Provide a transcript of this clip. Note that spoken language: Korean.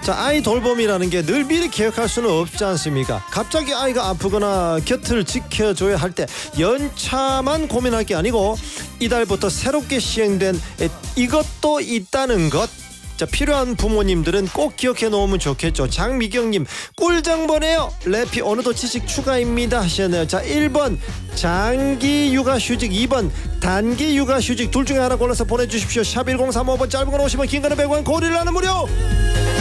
자, 아이 돌봄이라는 게 늘 미리 계획할 수는 없지 않습니까? 갑자기 아이가 아프거나 곁을 지켜줘야 할 때 연차만 고민할 게 아니고 이달부터 새롭게 시행된 이것도 있다는 것. 자, 필요한 부모님들은 꼭 기억해 놓으면 좋겠죠. 장미경님, 꿀장 보내요. 래피 어느덧 지식 추가입니다 하셨네요. 자, 1번 장기 육아휴직, 2번 단기 육아휴직 둘 중에 하나 골라서 보내주십시오. 샵 1035번, 짧은 건 50원, 긴 거는 100원, 고릴라는 무료.